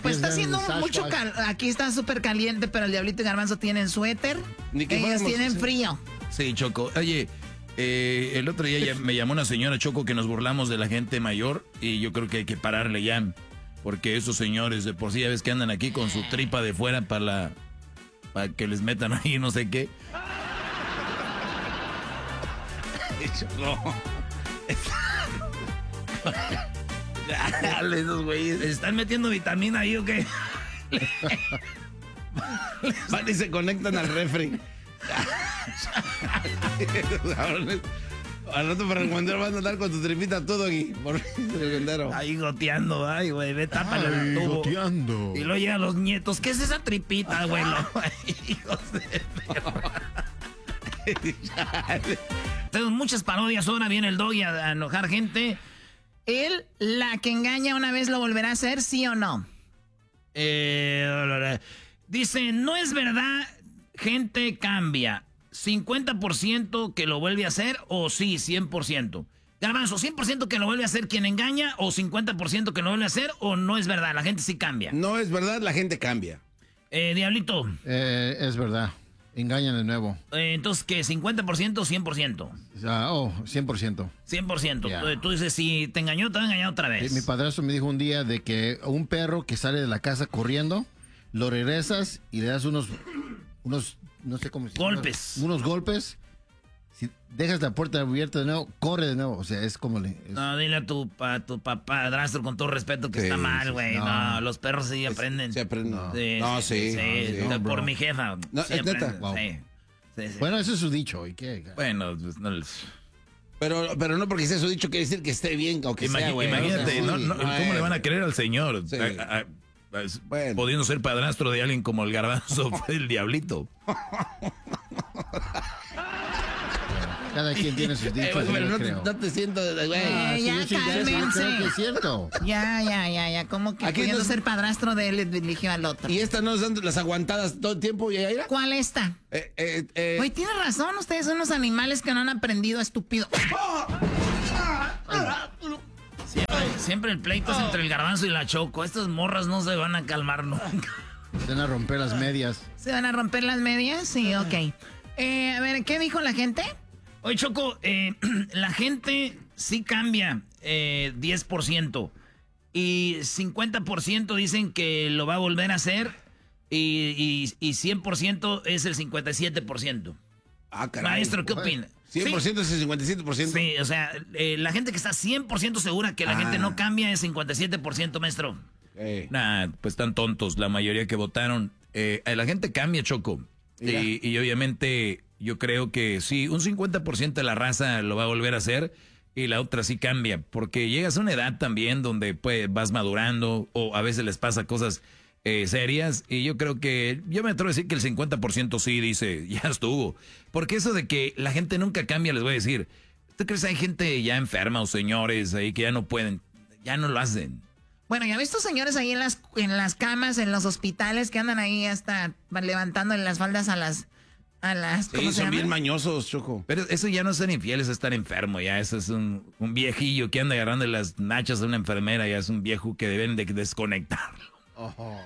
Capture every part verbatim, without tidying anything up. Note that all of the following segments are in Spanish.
pues está haciendo mucho calor. Aquí está súper caliente, pero el Diablito y Garbanzo tienen suéter. Ni que ellos tienen frío. Sí, Choco. Oye, eh, el otro día ya me llamó una señora, Choco, que nos burlamos de la gente mayor y yo creo que hay que pararle ya. Porque esos señores de por sí ya ves que andan aquí con su tripa de fuera para la... para que les metan ahí no sé qué. Choco. Dale, esos güeyes. ¿Les están metiendo vitamina ahí o qué? Van y se conectan al refri. Al rato para el recomendero van a andar con tu tripita todo aquí. Por el recomendero. Ahí goteando, ay, güey, ve, tápale el tubo. Goteando. Y luego llegan los nietos. ¿Qué es esa tripita, güey? Hijos de perro. Tenemos muchas parodias. Ahora viene el Doggy a, a enojar gente. Él, la que engaña una vez, lo volverá a hacer, ¿sí o no? Eh, dice, no es verdad, gente cambia. cincuenta por ciento que lo vuelve a hacer o sí, cien por ciento. Garbanzo, ¿cien por ciento que lo vuelve a hacer quien engaña o cincuenta por ciento que lo vuelve a hacer o no es verdad? La gente sí cambia. No es verdad, la gente cambia. Eh, Diablito. Eh, es verdad. Engañan de nuevo. Eh, entonces, ¿qué? ¿cincuenta por ciento o cien por ciento? Ah, oh, cien por ciento. cien por ciento. Yeah. Tú dices, si te engañó, te va a engañar otra vez. Mi padrastro me dijo un día de que un perro que sale de la casa corriendo, lo regresas y le das unos, unos no sé cómo se llama. Golpes. Unos, unos golpes. Si dejas la puerta abierta de nuevo, corre de nuevo. O sea, es como le... Es... No, dile a tu, a tu padrastro con todo respeto que sí, está mal, güey. Sí, no. no, los perros sí aprenden. Se aprenden. No, sí, no, sí. sí, sí, sí. No, por mi jefa. No, sí es neta. Wow. Sí. Sí, sí. Bueno, eso es su dicho. ¿Y qué? Bueno, pues no les... Pero, pero no porque sea su dicho quiere decir que esté bien o que Imag sea, güey. Imagínate, sí, no, no, bueno. ¿cómo le van a creer al señor? Sí. A, a, a, bueno. Pudiendo ser padrastro de alguien como el Garbanzo fue el Diablito. Cada quien tiene sus dichos. Eh, bueno, no, te, creo. no te siento, güey. Ah, sí, ya, yo sí, cálmense. creo que es cierto. Ya, ya, ya, ya. ¿Cómo que Aquí pudiendo nos- ser padrastro de él le dirigió al otro? ¿Y esta no es dando las aguantadas todo el tiempo, Yaira? ¿Cuál está? Eh, eh, eh. Oye, tienes razón, ustedes son unos animales que no han aprendido, estúpido. Siempre, siempre el pleito es entre el Garbanzo y la Choco. Estas morras no se van a calmar nunca. Se van a romper las medias. ¿Se van a romper las medias? Sí, ok. Eh, a ver, ¿qué dijo la gente? Oye, Choco, eh, la gente sí cambia eh, diez por ciento y cincuenta por ciento dicen que lo va a volver a hacer y, y, y cien por ciento es el cincuenta y siete por ciento. Ah, caray. Maestro, ¿qué opina? cien por ciento Sí. es el cincuenta y siete por ciento. Sí, o sea, eh, la gente que está cien por ciento segura que la Ah. gente no cambia es cincuenta y siete por ciento, maestro. Eh. Nah, pues están tontos la mayoría que votaron. Eh, la gente cambia, Choco. Y, y obviamente yo creo que sí, un cincuenta por ciento de la raza lo va a volver a hacer y la otra sí cambia. Porque llegas a una edad también donde pues, vas madurando o a veces les pasa cosas eh, serias. Y yo creo que, yo me atrevo a decir que el cincuenta por ciento sí dice, ya estuvo. Porque eso de que la gente nunca cambia, les voy a decir. ¿Tú crees que hay gente ya enferma o señores ahí que ya no pueden, ya no lo hacen? Bueno, ya ves estos señores ahí en las, en las camas, en los hospitales, que andan ahí hasta levantando las faldas a las... A las Sí, ¿cómo se son llama? bien mañosos, Choco. Pero eso ya no es ser infiel, es estar enfermo, ya. Eso es un, un viejillo que anda agarrando las nachas a una enfermera, ya es un viejo que deben de desconectarlo. Oh.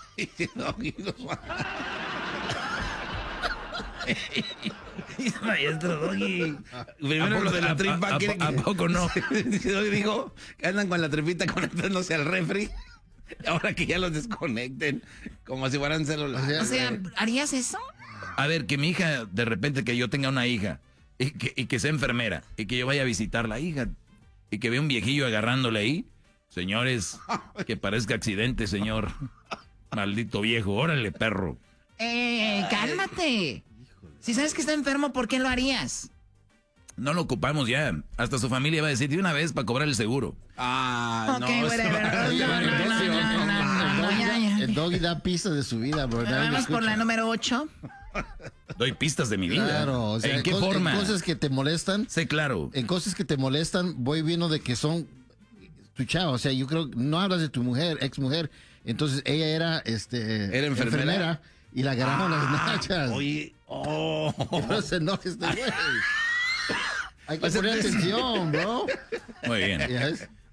Maestro Doggy. Primero lo de la tripa. ¿A, a, quiere a, a poco no? Dijo que andan con la tripita conectándose al refri. Ahora que ya los desconecten, como si fueran celulares. O sea, ¿harías eso? A ver, que mi hija, de repente que yo tenga una hija y que, y que sea enfermera y que yo vaya a visitar la hija y que vea un viejillo agarrándole ahí. Señores, que parezca accidente, señor. Maldito viejo, órale, perro. Eh, cálmate. Si sabes que está enfermo, ¿por qué lo harías? No lo ocupamos ya. Hasta su familia va a decir de una vez para cobrar el seguro. Ah, Ok, no. whatever. No, no, no, no, no, no, ya, ya. El Doggy da pistas de su vida, bro. Nadie lo Vamos por escucha. la número ocho. Doy pistas de mi vida. Claro, o sea, ¿En qué cos- forma? En cosas que te molestan. Sí, claro. En cosas que te molestan, voy viendo de que son tu chava. O sea, yo creo que no hablas de tu mujer, ex mujer. Entonces ella era, este, ¿Era enfermera? y la agarraron las nachas. Oye, oh. No se enoje este güey. Hay que O sea, poner te- atención, bro. Muy bien. Ya ves.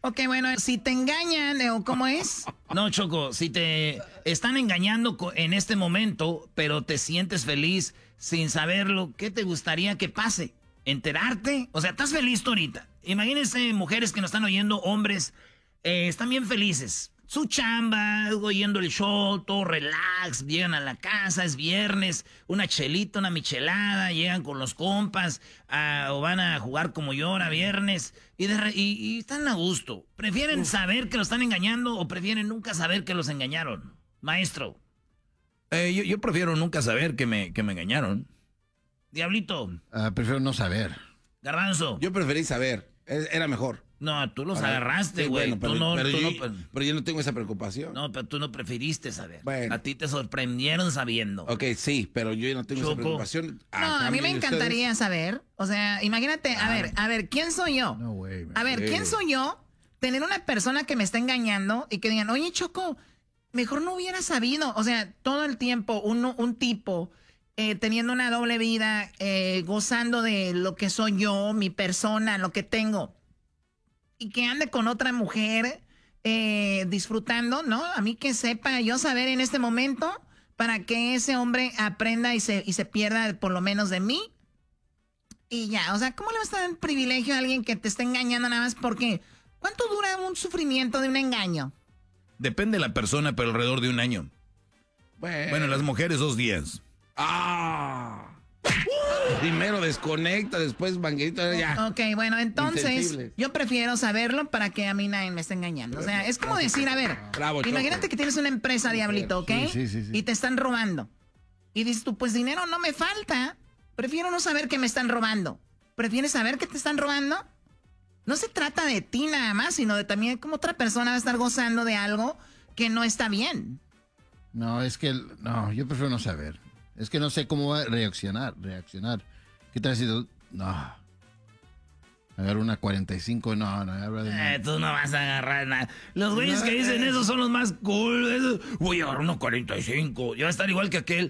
Ok, bueno, si te engañan, ¿o cómo es? No, Choco, si te están engañando co- en este momento, pero te sientes feliz sin saberlo, ¿qué te gustaría que pase? ¿Enterarte? O sea, ¿estás feliz tú ahorita? Imagínense mujeres que nos están oyendo, hombres, eh, están bien felices. Su chamba, oyendo el show, todo relax, llegan a la casa, es viernes, una chelita, una michelada, llegan con los compas, ah, o van a jugar como yo ahora viernes, y, de re- y, y están a gusto. ¿Prefieren Uf. saber que los están engañando o prefieren nunca saber que los engañaron? Maestro. Eh, yo, yo prefiero nunca saber que me, que me engañaron. Diablito. Uh, prefiero no saber. Garbanzo. Yo preferí saber. Era mejor. No, tú los Ahora, agarraste, sí, güey. bueno, pero, tú no, pero, tú yo, no, pero yo no tengo esa preocupación. No, pero tú no preferiste saber. Bueno. A ti te sorprendieron sabiendo. Ok, sí, pero yo no tengo Choco. esa preocupación. A no, a mí me encantaría ustedes. saber. O sea, imagínate, a ah. ver, a ver, ¿quién soy yo? No way, a ver, ¿quién soy yo? Tener una persona que me está engañando y que digan, oye, Choco, mejor no hubiera sabido. O sea, todo el tiempo un, un tipo eh, teniendo una doble vida, eh, gozando de lo que soy yo, mi persona, lo que tengo. Y que ande con otra mujer eh, disfrutando, ¿no? A mí que sepa yo saber en este momento para que ese hombre aprenda y se, y se pierda por lo menos de mí. Y ya, o sea, ¿cómo le vas a dar el privilegio a alguien que te está engañando nada más porque... ¿Cuánto dura un sufrimiento de un engaño? Depende de la persona, pero alrededor de un año. Bueno, bueno las mujeres dos días. ¡Ah! Primero desconecta, después manguerita, ya. Ok, bueno, entonces yo prefiero saberlo para que a mí nadie me esté engañando. O sea, es como decir, a ver, Bravo, imagínate Choco. que tienes una empresa, Diablito, ¿ok? Sí, sí, sí, sí. Y te están robando. Y dices tú, pues dinero no me falta. Prefiero no saber que me están robando. ¿Prefieres saber que te están robando? No se trata de ti nada más, sino de también cómo otra persona va a estar gozando de algo que no está bien. No, es que, no, yo prefiero no saber. Es que no sé cómo va a reaccionar, reaccionar. ¿Qué tal si tú, no, agarro una cuarenta y cinco, no, no, no. Eh, tú no vas a agarrar nada. Los güeyes no, que dicen eh. eso son los más cool. Eso, voy a agarrar una cuarenta y cinco. Ya va a estar igual que aquel.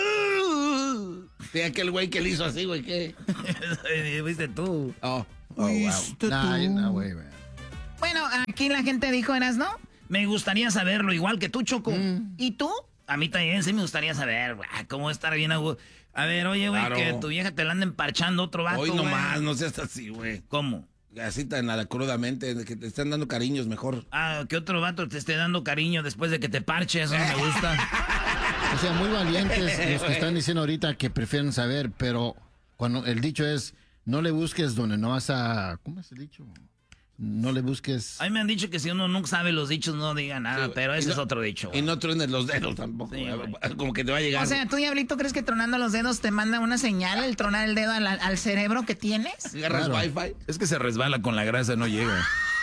Sí, aquel güey que le hizo así, güey, ¿qué? ¿Viste tú? Oh. Oh, wow. Nah, no, wey, wey. Bueno, aquí la gente dijo, ¿eras no? Me gustaría saberlo, igual que tú, Choco. Mm. ¿Y tú? A mí también sí me gustaría saber, güey, cómo estar bien a... A ver, oye, güey, claro. que tu vieja te la anda emparchando otro vato, Hoy nomás, wey. no seas así, güey. ¿Cómo? Así tan nada crudamente, que te están dando cariños mejor. Ah, que otro vato te esté dando cariño después de que te parches, eso no me gusta. O sea, muy valientes los que están diciendo ahorita que prefieren saber, pero cuando el dicho es... No le busques donde no vas a... ¿Cómo es el dicho? No le busques... A mí me han dicho que si uno nunca sabe los dichos no diga nada, sí, pero ese no, es otro dicho. Y no truenes los dedos tampoco. Sí, como que te va a llegar... O sea, ¿tú, Diablito, crees que tronando los dedos te manda una señal, el tronar el dedo al, al cerebro que tienes? ¿Agarras claro. Wi-Fi? Es que se resbala con la grasa, no llega.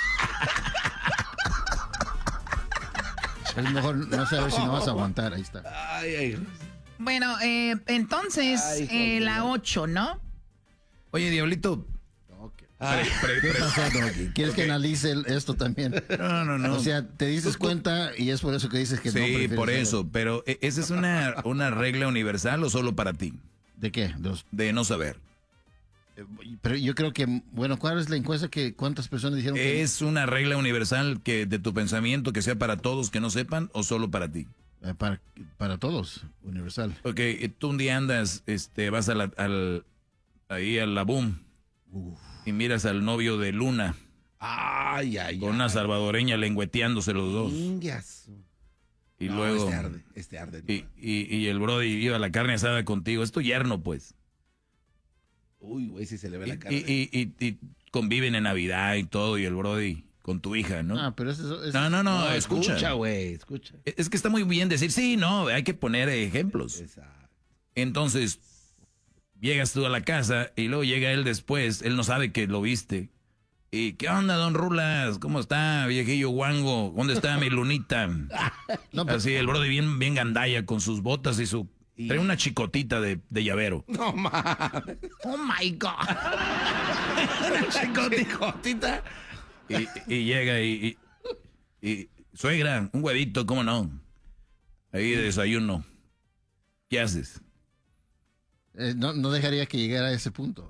Es mejor no saber si no vas a aguantar, ahí está. Ay, ay. Bueno, eh, entonces, ay, eh, la ocho, ¿no? Oye, Diablito. Okay. Pre, pre, pre, ¿Qué pasó, ¿Quieres okay. que analice esto también? No, no, no. O sea, te dices cuenta y es por eso que dices que sí, no. Sí, por eso. Saber. Pero ¿esa es una, una regla universal o solo para ti? ¿De qué? De, los... de no saber. Pero yo creo que, bueno, ¿cuál es la encuesta que cuántas personas dijeron que es una regla universal que de tu pensamiento que sea para todos que no sepan o solo para ti? Eh, para, para todos, universal. Ok, tú un día andas, este, vas a la, al, ahí a la boom Uf. y miras al novio de Luna. Ay, ay, con ay. una salvadoreña lengüeteándose los dos. Ingas. Y no, luego. Este arde, este arde. No. Y, y, y el brody iba a la carne asada contigo. Es tu yerno, pues. Uy, güey, si se le ve la y, carne. Y, y, y, y conviven en Navidad y todo, y el brody con tu hija, ¿no? Ah, pero eso es... No, no, no, no escucha. Escucha, güey, escucha. Es que está muy bien decir, sí, no, hay que poner ejemplos. Exacto. Entonces, llegas tú a la casa y luego llega él después, él no sabe que lo viste. ¿Y qué onda, don Rulas? ¿Cómo está, viejillo guango? ¿Dónde está mi lunita? No, pero... Así, el brody bien, bien gandalla con sus botas y su... Y... Trae una chicotita de, de llavero. No mames. Oh my God. Una chicotita. Y, y llega y, y, y... Suegra, un huevito, ¿cómo no? Ahí de desayuno. ¿Qué haces? Eh, no, no dejaría que llegara a ese punto.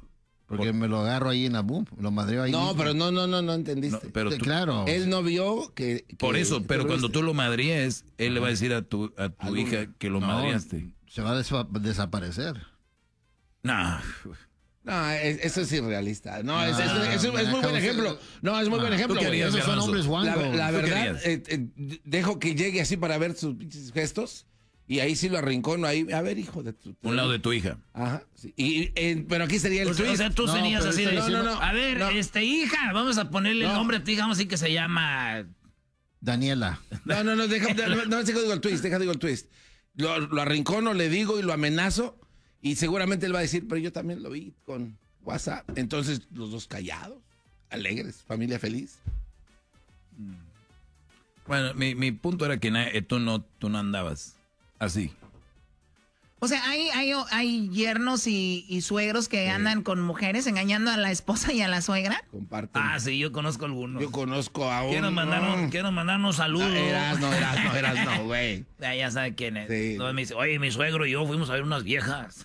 Porque me lo agarro ahí en la boom, lo madreo ahí. No, mismo. pero no, no, no, no entendiste. No, pero Sí, tú- claro. Él no vio que... que Por eso, pero lo cuando viste. tú lo madríes, él le va a decir a tu, a tu Al hija uno. que lo No, madriaste. se va a desa- desaparecer. Nah. No, es- eso es irrealista. No, es, No, es- es- es me muy buen acabo- ejemplo. No, es muy buen Ah, ejemplo. ¿tú qué güey. harías, Esos son Garbanzo? hombres La, guangos. la ¿Tú qué verdad, harías? eh, eh, dejo que llegue así para ver sus pinches gestos y ahí sí lo arrincono ahí. A ver, hijo de tu... Un lado de tu hija. Ajá. Sí. Y, eh, pero aquí sería el O sea, o twist. sea, tú No, serías pero así está de... diciendo- No, no, no. A ver, No. este, hija, vamos a ponerle el No. nombre a tu hija, vamos a decir que se llama... Daniela. No, no, no, deja, no, no, deja digo el twist, deja digo el twist. Lo, lo arrincono, le digo y lo amenazo y seguramente él va a decir, pero yo también lo vi con WhatsApp. Entonces, los dos callados, alegres, familia feliz. Bueno, mi, mi punto era que na- eh, tú, no, tú no andabas así. O sea, hay, hay, hay yernos y, y suegros que andan con mujeres engañando a la esposa y a la suegra. Comparten. Ah, sí, yo conozco algunos. Yo conozco a un... Quiero mandar, un- quiero mandar unos saludos. No, eras, no, eras, no, eras, no, güey. Ya, ya sabe quién es. Sí. No, me dice, oye, mi suegro y yo fuimos a ver unas viejas.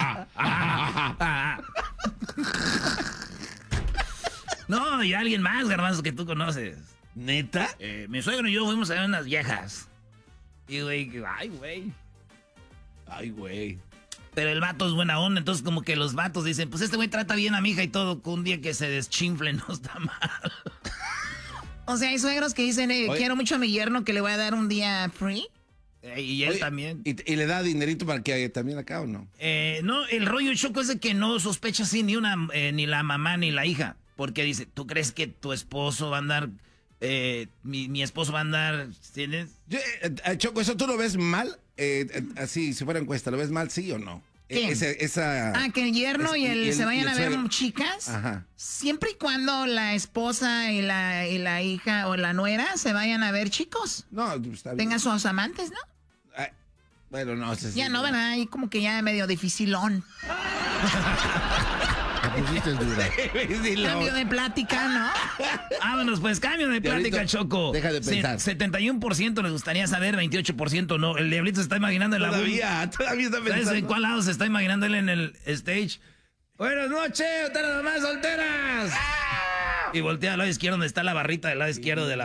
No, y alguien más, Garbanzo, que tú conoces. ¿Neta? Eh, mi suegro y yo fuimos a ver unas viejas. Y, güey, que- ay, güey. Ay, güey. Pero el vato es buena onda, entonces como que los vatos dicen, pues este güey trata bien a mi hija y todo, que un día que se deschinfle no está mal. O sea, hay suegros que dicen, eh, Oye. quiero mucho a mi yerno que le voy a dar un día free. Eh, y él Oye, también. ¿Y, y le da dinerito para que también acá o no? Eh, no, el rollo choco es de que no sospecha así ni una, eh, ni la mamá ni la hija. Porque dice, ¿tú crees que tu esposo va a andar, eh, mi, mi esposo va a andar, ¿tienes? Yo, eh, eh, Choco, ¿eso tú lo ves mal? Eh, eh, así, si fuera encuesta, ¿lo ves mal, sí o no? Eh, ¿Quién? ese- esa... Ah, que el yerno es- y el, y el- se y vayan el a ver suegro. chicas. Ajá. Siempre y cuando la esposa y la, y la hija o la nuera se vayan a ver chicos. No, está bien. Tengan sus amantes, ¿no? Ay, bueno, no sé. Ya no, ¿verdad? Ahí como que ya medio dificilón. La pusiste dura. Cambio de plática, ¿no? Vámonos, pues, cambio de Diablito, plática, Choco. deja de Se- pensar. setenta y uno por ciento les gustaría saber, veintiocho por ciento no. El diablito se está imaginando en la Todavía, todavía está ¿Sabes pensando. en cuál lado se está imaginando él en el stage? Buenas noches, ustedes nomás solteras. Y voltea al lado izquierdo donde está la barrita del lado izquierdo de la